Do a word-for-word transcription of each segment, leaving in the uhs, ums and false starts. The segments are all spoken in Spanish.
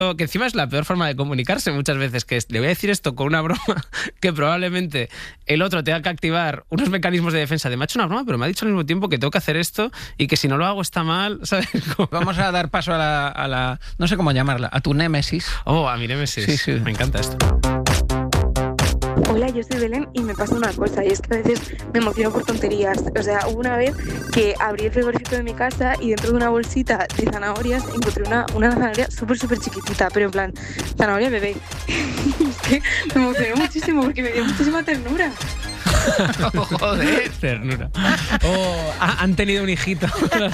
que encima es la peor forma de comunicarse muchas veces, que es, le voy a decir esto con una broma que probablemente el otro tenga que activar unos mecanismos de defensa de me ha hecho una broma, pero me ha dicho al mismo tiempo que tengo que hacer esto y que si no lo hago está mal, ¿sabes? Vamos a dar paso a la, a la, no sé cómo llamarla, a tu némesis. Oh, a mi némesis. Sí, sí. Me encanta esto. Hola, yo soy Belén y me pasa una cosa, y es que a veces me emociono por tonterías. O sea, hubo una vez que abrí el frigorífico de mi casa y dentro de una bolsita de zanahorias encontré una, una zanahoria súper, súper chiquitita, pero en plan, zanahoria bebé. Es que me emocioné muchísimo porque me dio muchísima ternura. Oh, joder, ternura. Oh, ha, han tenido un hijito.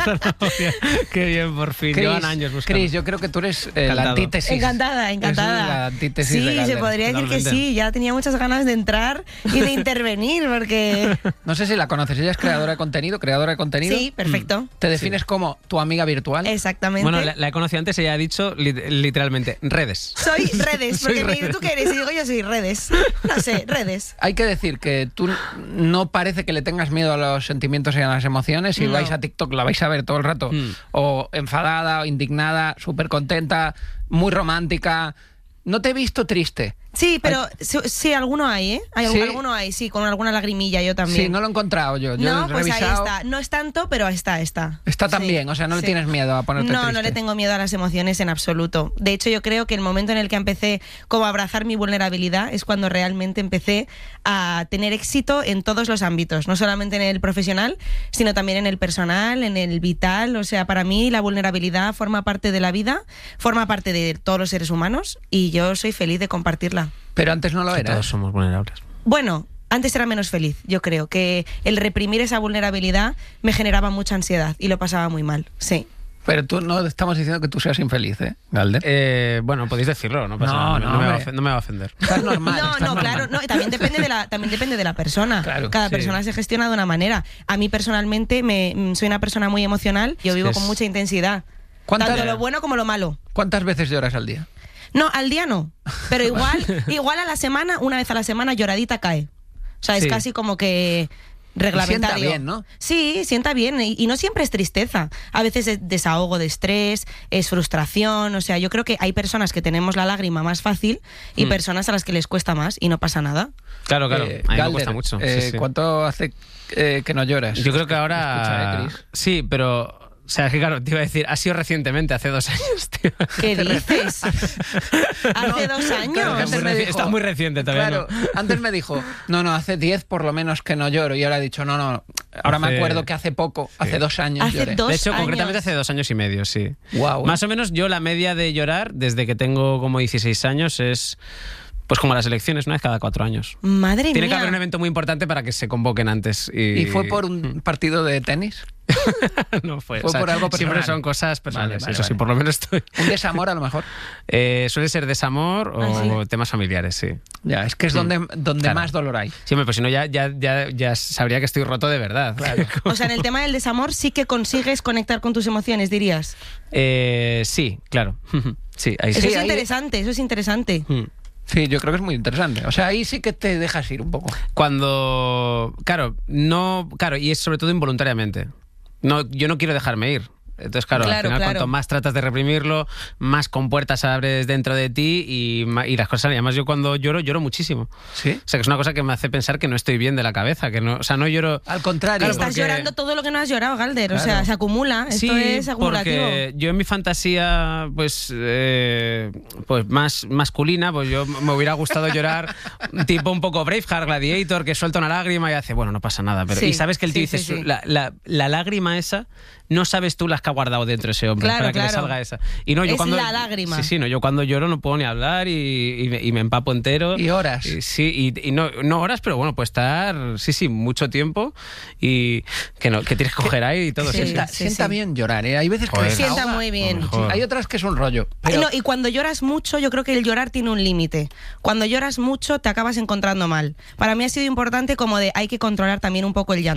Qué bien, por fin. Chris, Llevan años buscando. Chris, yo creo que tú eres eh, la antítesis. Encantada, encantada. Es la antítesis sí, de Galder. se podría decir Totalmente. que sí. Ya tenía muchas ganas de entrar y de intervenir porque... No sé si la conoces, ella es creadora de contenido, creadora de contenido. Sí, perfecto. ¿Te defines como tu amiga virtual? Exactamente. Bueno, la, la he conocido antes, ella ha dicho li- literalmente redes. Soy redes, Soy porque me redes. dices, ¿tú qué eres? Y digo, yo soy redes. No sé, redes. Hay que decir que tú no parece que le tengas miedo a los sentimientos y a las emociones. Si No. vais a TikTok la vais a ver todo el rato. Mm. O enfadada, o indignada, súper contenta, muy romántica. No te he visto triste. Sí, pero sí, sí, alguno hay, ¿eh? Hay, ¿Sí? Alguno hay, sí, con alguna lagrimilla yo también. Sí, no lo he encontrado yo. Yo No, he pues ahí revisado. está. No es tanto, pero está, está. Está Sí, también, o sea, no le sí. tienes miedo a ponerte No, triste. no le tengo miedo a las emociones en absoluto. De hecho, yo creo que el momento en el que empecé como a abrazar mi vulnerabilidad es cuando realmente empecé a tener éxito en todos los ámbitos, no solamente en el profesional, sino también en el personal, en el vital. O sea, para mí la vulnerabilidad forma parte de la vida, forma parte de todos los seres humanos y yo soy feliz de compartirla. Pero antes no lo Que era. todos somos vulnerables. Bueno, antes era menos feliz, yo creo, que el reprimir esa vulnerabilidad me generaba mucha ansiedad y lo pasaba muy mal, sí. Pero tú no estamos diciendo que tú seas infeliz, ¿eh, Galder? Eh, bueno, podéis decirlo, no pasa No, nada. no, No, me va a hombre. ofen- no me va a ofender. Estás normal. No, estás no, normal. claro, no, y también depende de la, también depende de la persona. Claro, Cada sí. persona se gestiona de una manera. A mí personalmente me, mm, soy una persona muy emocional, yo Es vivo que con es- mucha intensidad. ¿Cuántas- Tanto lo bueno como lo malo. ¿Cuántas veces lloras al día? No, al día no. Pero igual, igual a la semana, una vez a la semana, lloradita cae. O sea, es Sí. casi como que reglamentario. Y sienta bien, ¿no? Sí, sienta bien. Y, y no siempre es tristeza. A veces es desahogo de estrés, es frustración. O sea, yo creo que hay personas que tenemos la lágrima más fácil y Mm. personas a las que les cuesta más y no pasa nada. Claro, claro. Eh, a mí me Galder, cuesta mucho. eh, sí, sí. ¿Cuánto hace eh, que no lloras? Yo creo que ahora... Escucha, ¿eh, Chris? Sí, pero... O sea, que claro, te iba a decir, ha sido recientemente, hace dos años, tío. ¿Qué dices? Hace dos Claro, años. que antes Muy me reci- dijo- está muy reciente todavía. Claro, ¿no? antes me dijo, no, no, hace diez por lo menos que no lloro. Y ahora ha dicho, no, no, ahora me Hace- acuerdo que hace poco, hace dos años Hace lloré. dos De hecho, años. concretamente hace dos años y medio, sí. Guau, ¿eh? Más o menos yo la media de llorar desde que tengo como dieciséis años es pues como las elecciones, una vez cada cuatro años. Madre Tiene que mía. haber un evento muy importante para que se convoquen antes. ¿Y, ¿Y fue por un partido de tenis? no fue. fue por algo Siempre personal. son cosas personales. Vale, vale, Eso sí, vale. por lo menos estoy. ¿Un desamor a lo mejor? Eh, suele ser desamor o Ah, sí. temas familiares, sí. Ya, es que es donde, donde Claro. más dolor hay. Sí, hombre, pues si no ya, ya, ya, ya sabría que estoy roto de verdad. O sea, en el tema del desamor sí que consigues conectar con tus emociones, dirías. Eh, sí, claro. Sí, ahí Eso sí. es ahí- interesante, eso es interesante. Mm. Sí, yo creo que es muy interesante. O sea, ahí sí que te dejas ir un poco. Cuando, claro, no, claro, y es sobre todo involuntariamente. No, yo no quiero dejarme ir. Entonces, claro, Claro, al final claro. cuanto más tratas de reprimirlo, más compuertas abres dentro de ti y, ma- y las cosas. Y además yo cuando lloro, lloro muchísimo. ¿Sí? O sea, que es una cosa que me hace pensar que no estoy bien de la cabeza, que no, o sea, no lloro. Al contrario. Claro, Estás porque- llorando todo lo que no has llorado, Galder. O sea, Claro. se acumula. Esto Sí, es acumulativo. porque yo en mi fantasía, pues, eh, pues más masculina, pues yo me hubiera gustado llorar tipo un poco Braveheart, Gladiator, que suelta una lágrima y hace, bueno, no pasa nada. Pero, Sí, y sabes que el tío sí, dice, sí, sí. La, la- la lágrima esa, no sabes tú las que ha guardado dentro ese hombre Claro, para que le claro. salga esa. Y no, yo Es cuando, la lágrima. Sí, sí, no, yo cuando lloro no puedo ni hablar y, y me, y me empapo entero. Y horas. Y, sí, y, y no, no horas, pero bueno, puede estar, sí, sí, mucho tiempo y que no, que tienes que coger aire y todo. Sí, Sí, sí. Sienta, sí, sienta sí. bien llorar, ¿eh? Hay veces que Joder. desahoga. Sienta muy bien. Joder. Hay otras que es un rollo. Ay, Pero no, y cuando lloras mucho, yo creo que el llorar tiene un límite. Cuando lloras mucho, te acabas encontrando mal. Para mí ha sido importante como de hay que controlar también un poco el llanto.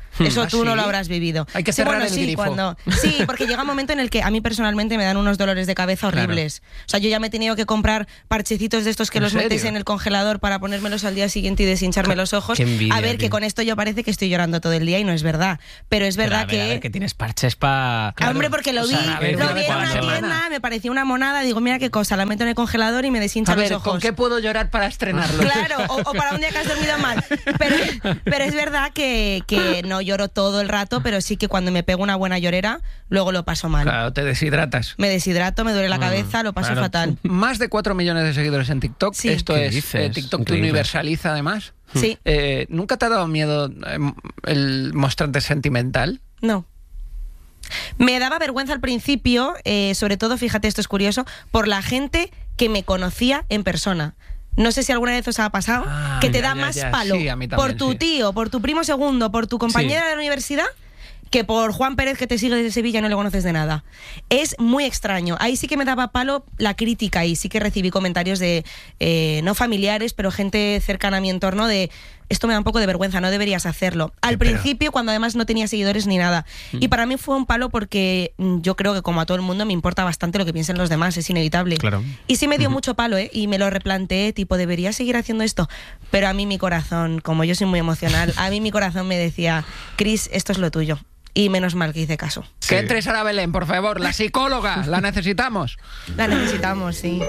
Eso ¿Ah, tú no sí? lo habrás vivido. Hay que Sí, cerrar bueno, el sí, grifo. cuando sí, porque llega un momento en el que a mí personalmente me dan unos dolores de cabeza horribles. O sea, yo ya me he tenido que comprar parchecitos de estos que ¿En los metes serio? en el congelador para ponérmelos al día siguiente y deshincharme los ojos. Qué envidia, a ver, que tío. con esto yo parece que estoy llorando todo el día y no es verdad. Pero es verdad Pero a ver, que... a ver, que tienes parches para... Ah, hombre, porque lo O vi, sea, a ver, lo una vi vez en a la una semana. tienda, me pareció una monada, digo, mira qué cosa, la meto en el congelador y me deshincha A ver, los ojos. ¿con qué puedo llorar para estrenarlo? Claro, o, o para un día que has dormido mal. Pero, pero es verdad que, que no lloro todo el rato, pero sí que cuando me pego una buena llorera, luego lo paso mal. Claro, te deshidratas. Me deshidrato, me duele la cabeza, lo paso claro. fatal. Más de cuatro millones de seguidores en TikTok. Sí. Esto ¿Qué es, dices? eh, TikTok te Increíble. universaliza además. Sí, Eh, ¿Nunca te ha dado miedo eh, el mostrarte sentimental? no. Me daba vergüenza al principio, eh, sobre todo, fíjate, esto es curioso, por la gente que me conocía en persona. No sé si alguna vez os ha pasado Ah, que te ya, da ya, más ya. palo Sí, a mí por también, tu sí. tío, por tu primo segundo, por tu compañera Sí. de la universidad que por Juan Pérez que te sigue desde Sevilla y no le conoces de nada. Es muy extraño. Ahí sí que me daba palo la crítica y sí que recibí comentarios de, eh, no familiares, pero gente cercana a mi entorno de esto me da un poco de vergüenza, no deberías hacerlo. Al Pero- principio, cuando además no tenía seguidores ni nada. Y para mí fue un palo porque mm, yo creo que como a todo el mundo me importa bastante lo que piensen los demás, es inevitable. Claro. Y sí me dio mucho palo, ¿eh? Y me lo replanteé, tipo, ¿debería seguir haciendo esto? Pero a mí mi corazón, como yo soy muy emocional, a mí mi corazón me decía, Chris, esto es lo tuyo. Y menos mal que hice caso. Que entre Sara Belén, por favor, la psicóloga, la necesitamos. La necesitamos, sí.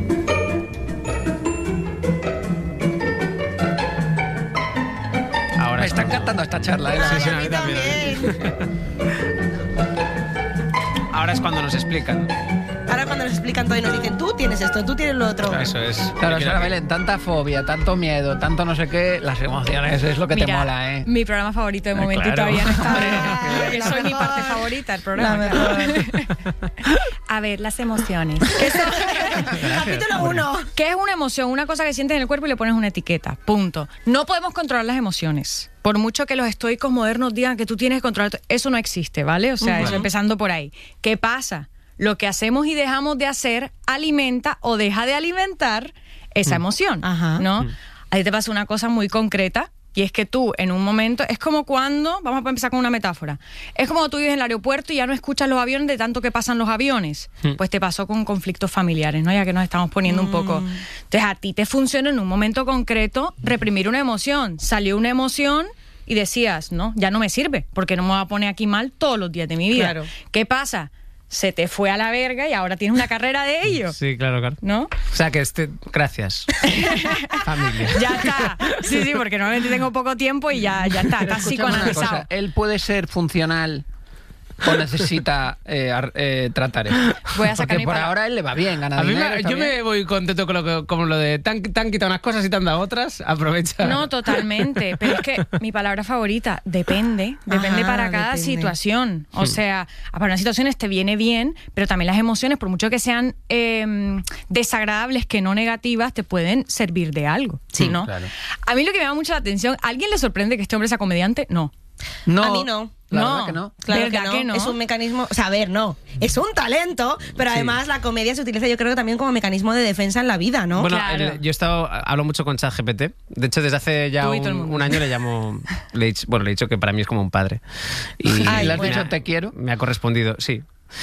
Ahora Me es está cuando- encantando esta charla. ¿eh? Sí, sí, Ay, a mí también. Ahora es cuando nos explican. Ahora cuando nos explican todo y nos dicen, tú tienes esto, tú tienes lo otro. Eso es. Claro, Yo Sara quiero- Belén, tanta fobia, tanto miedo, tanto no sé qué, las emociones es lo que te Mira, mola, ¿eh? mi programa favorito de Eh, momento y claro. todavía no está. Hombre, que la soy mi mejor. parte favorita del La programa. mejor. A ver, las emociones. Capítulo uno. ¿Qué es una emoción? Una cosa que sientes en el cuerpo y le pones una etiqueta. Punto. No podemos controlar las emociones. Por mucho que los estoicos modernos digan que tú tienes que controlar, eso no existe, ¿vale? O sea, eso empezando por ahí. ¿Qué pasa? Lo que hacemos y dejamos de hacer alimenta o deja de alimentar esa emoción, Ajá. ¿no? Ahí te pasa una cosa muy concreta. Y es que tú, en un momento, es como cuando, vamos a empezar con una metáfora, es como tú vives en el aeropuerto y ya no escuchas los aviones de tanto que pasan los aviones. Pues te pasó con conflictos familiares, ¿no? Ya que nos estamos poniendo un poco. Entonces, a ti te funciona en un momento concreto reprimir una emoción. Salió una emoción y decías, no, ya no me sirve, porque no me voy a poner aquí mal todos los días de mi vida. Claro. ¿Qué pasa? Se te fue a la verga y ahora tienes una carrera de ello. Sí, claro, claro. ¿No? O sea que este... Gracias. Familia. Ya está. Sí, sí, porque normalmente tengo poco tiempo y ya, ya está, está Escúchame una psicoanalizado. cosa, ¿él puede ser funcional o necesita eh, ar- eh, tratar esto? Voy a sacar Porque mi por palabra. ahora él le va bien, gana A mí dinero, me- está yo bien. me voy contento con lo, que, con lo de te han, te han quitado unas cosas y te han dado otras. Aprovecha. No, totalmente. Pero es que mi palabra favorita, depende. Depende Ajá, para cada depende. situación. O sea, para unas situaciones te viene bien, pero también las emociones, por mucho que sean eh, desagradables, que no negativas, te pueden servir de algo. ¿Sí, no? claro. A mí lo que me llama mucho la atención, ¿a alguien le sorprende que este hombre sea comediante? No. No, A mí no. La No. verdad que no. Claro que ¿Verdad no. que no? Es un mecanismo, o sea, a ver, no, es un talento, pero además la comedia se utiliza yo creo que también como mecanismo de defensa en la vida, ¿no? Bueno, Claro. el- yo he estado, hablo mucho con ChatGPT. De hecho, desde hace ya Tú un, y todo el mundo. un año le llamo, le he dicho, bueno, le he dicho que para mí es como un padre. Y Ay, ¿Le has me dicho ha- te quiero? Me ha correspondido, sí.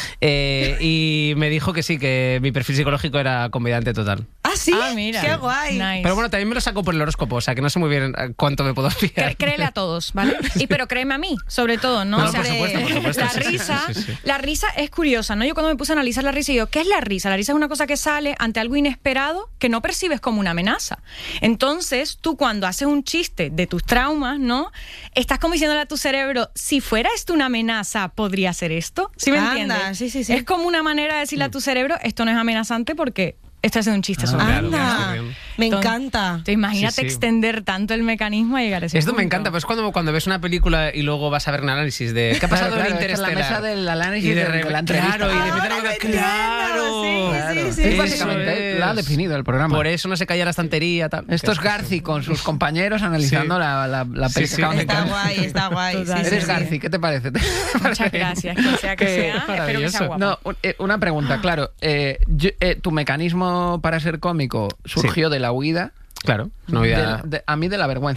Eh, y me dijo que sí, que mi perfil psicológico era comediante total. Ah, sí, Ah, mira. qué guay. Nice. Pero bueno, también me lo saco por el horóscopo, o sea que no sé muy bien eh, cuánto me puedo fiar. Cre- créele a todos, ¿vale? Y pero créeme a mí, sobre todo, ¿no? No, O no, sea, por supuesto, por supuesto, la sí, sí, risa, sí, sí, sí. la risa es curiosa, ¿no? Yo cuando me puse a analizar la risa, digo, ¿qué es la risa? La risa es una cosa que sale ante algo inesperado que no percibes como una amenaza. Entonces, tú cuando haces un chiste de tus traumas, ¿no? Estás como diciéndole a tu cerebro, si fuera esto una amenaza, ¿podría ser esto? ¿Sí me Anda, entiendes? sí, sí, sí. Es como una manera de decirle a tu cerebro, esto no es amenazante porque estoy haciendo un chiste sobre claro, algo. claro, Anda, sí. me Entonces- encanta. Entonces, imagínate Sí, sí. extender tanto el mecanismo y llegar a ese Esto me punto. encanta, pues cuando, cuando ves una película y luego vas a ver un análisis de qué ha pasado Claro, en claro, esta es la Interestelar. mesa del análisis Y de de- de re- la entrevista. Claro, y de Ahora meter lo algo- entiendo, claro. sí, Claro. sí, sí, Es sí. básicamente Eso la ha es. definido el programa. Por eso no se caía la estantería. Tal. Esto es Garci con sus compañeros analizando Sí. la, la, la Sí, peli sí. que acaban de Está comer. guay, está guay. Total. sí, sí, Eres sí. Garci, ¿qué te parece? Muchas gracias, que sea que Qué sea. Espero que maravilloso. sea guapo. No, un- eh, una pregunta, claro. eh, yo- eh, tu mecanismo para ser cómico surgió de la huida, Claro, no de había... la- de- a mí de la vergüenza.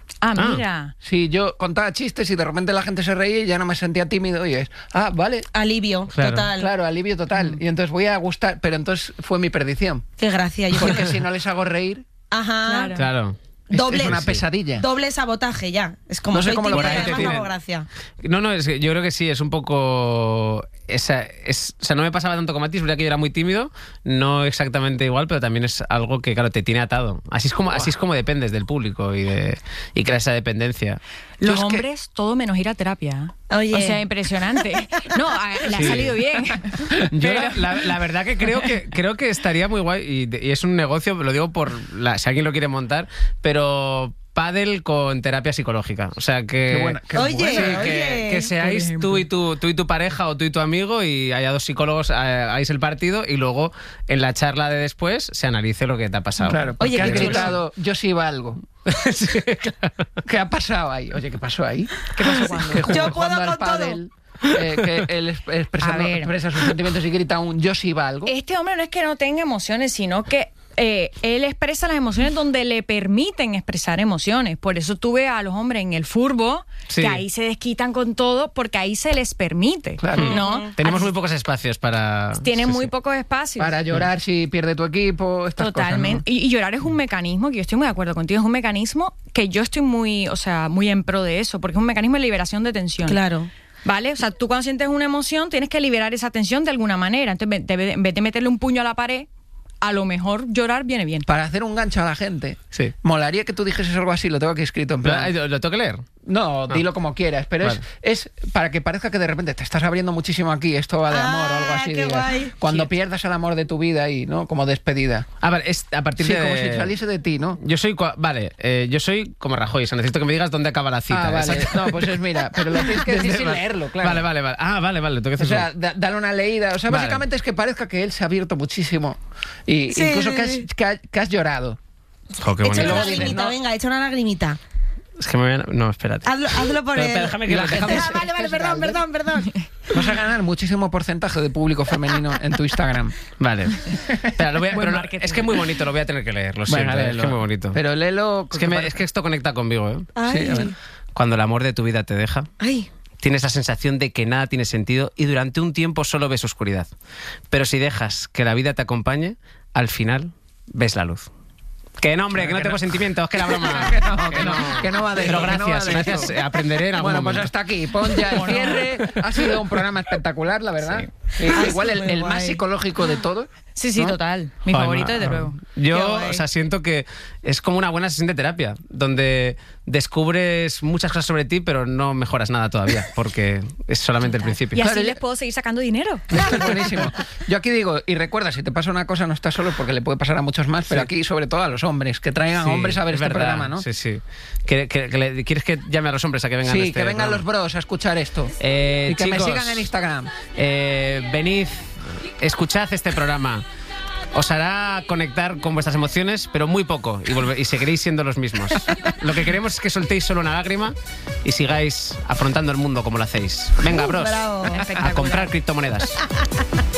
Ah, Ah. mira. Sí, yo contaba chistes y de repente la gente se reía y ya no me sentía tímido y es, ah, vale. Alivio, Claro. total. Claro, alivio total. Y entonces voy a gustar, pero entonces fue mi perdición. Qué gracia. Yo Porque si no les hago reír, Ajá. Claro. Claro. es- Doble, es una Sí. pesadilla. doble sabotaje ya. Es como No sé soy cómo lo tímida y por ahí te además no hago tienen. gracia. No, no, es que yo creo que sí, es un poco... Esa, es, o sea, no me pasaba tanto con Mati, es verdad que yo era muy tímido, no exactamente igual, pero también es algo que, claro, te tiene atado. Así es como, así es como dependes del público y, de, y crea esa dependencia. Yo Los es que- hombres, todo menos ir a terapia. Oye. O sea, impresionante. No, a- le Sí. ha salido bien. Yo Pero- la, la- la verdad que creo que creo que estaría muy guay y, de- y es un negocio, lo digo por la- si alguien lo quiere montar, pero pádel con terapia psicológica. O sea que Qué buena- qué Oye, buena. Sí, que, oye. que seáis Por tú y tu tú y tu pareja o tú y tu amigo y haya dos psicólogos, eh, hagáis el partido y luego en la charla de después se analice lo que te ha pasado. Claro, porque Oye, has qué chulo. gritado, yo sí valgo. Sí, claro. ¿Qué ha pasado ahí? Oye, ¿qué pasó ahí? ¿Qué pasó cuando? Que ju- Yo jugando puedo al con todo. pádel, eh, que él es- expresa, A ver. expresa sus sentimientos y grita un yo sí valgo. Este hombre no es que no tenga emociones, sino que eh, él expresa las emociones donde le permiten expresar emociones. Por eso tú ves a los hombres en el furbo, Sí. que ahí se desquitan con todo, porque ahí se les permite. Claro. ¿No? Tenemos Así- muy pocos espacios para Tienen sí, muy sí. pocos espacios. Para llorar si pierde tu equipo, estas Totalmente. cosas, y, y llorar es un mecanismo, que yo estoy muy de acuerdo contigo, es un mecanismo que yo estoy muy, o sea, muy en pro de eso, porque es un mecanismo de liberación de tensión. Claro. ¿Vale? O sea, tú cuando sientes una emoción tienes que liberar esa tensión de alguna manera. Entonces, en vez- en vez de meterle un puño a la pared, a lo mejor llorar viene bien. Para hacer un gancho a la gente, Sí. molaría que tú dijeses algo así, lo tengo aquí escrito en plan. ¿Lo, lo tengo que leer? No, dilo como quieras, pero Vale. es, es para que parezca que de repente te estás abriendo muchísimo aquí, esto va de amor o algo Ah, así. qué digas. guay. Cuando Cute. pierdas el amor de tu vida y, ¿no? Como despedida. Ah, vale, es a partir Sí, de... como si saliese de ti, ¿no? Yo soy, cua- vale, eh, yo soy como Rajoy, o sea, necesito que me digas dónde acaba la cita. Ah, vale. Exacto. No, pues es mira, pero lo tienes que decir sin Vale. leerlo, claro. Vale, vale, vale. Ah, vale, vale, tengo que O decirlo. sea, da- dale una leída. O sea, Vale. básicamente es que parezca que él se ha abierto muchísimo. Y Sí, incluso sí, que has, sí. que, ha- que has llorado. Jo, qué Echa bonito. una luego dices, lagrimita, no. venga, echa una lagrimita. Es que me voy a... No, espérate. Hazlo, hazlo por Pero, él. espera, déjame que Y la lo- gente déjame- es- Ah, vale, vale, es perdón, grande. perdón, perdón. Vas a ganar muchísimo porcentaje de público femenino en tu Instagram. Vale. Espera, lo voy a- Buen pero lo- marketing. es que es muy bonito, lo voy a tener que leer, lo siento. Venga, eh, es léelo. que es muy bonito. Pero léelo. es, que me- es que esto conecta conmigo, ¿eh? Ay. Sí, a ver. Cuando el amor de tu vida te deja, Ay. tienes la sensación de que nada tiene sentido y durante un tiempo solo ves oscuridad. Pero si dejas que la vida te acompañe, al final ves la luz. Que no, hombre, que no tengo sentimientos, que la broma. Que no, que no, que no va de Pero eso, que no gracias, va de gracias. eso. eh, Aprenderé en algún Bueno, pues momento. hasta aquí. Pon ya el cierre. Ha sido un programa espectacular, la verdad. Sí, Ha igual sido el, muy el más guay. psicológico de todos. Sí, sí, ¿no? total. Mi Joder, favorito, no, desde no. luego. Qué Yo, guay. o sea, siento que es como una buena sesión de terapia, donde descubres muchas cosas sobre ti, pero no mejoras nada todavía, porque es solamente el principio. Y así Claro, les ya- puedo seguir sacando dinero. Esto es buenísimo. Yo aquí digo, y recuerda, si te pasa una cosa no estás solo porque le puede pasar a muchos más, pero Sí. aquí sobre todo a los hombres, que traigan Sí, hombres a ver es este verdad, programa, ¿no? Sí, sí. Que- que- que le- ¿Quieres que llame a los hombres a que vengan a Sí, este que vengan los programa? bros a escuchar esto. Eh, y que chicos, me sigan en Instagram. eh, venid, escuchad este programa. Os hará conectar con vuestras emociones, pero muy poco, y, volve- y seguiréis siendo los mismos. Lo que queremos es que soltéis solo una lágrima y sigáis afrontando el mundo como lo hacéis. Venga, bros, Bravo. a comprar criptomonedas.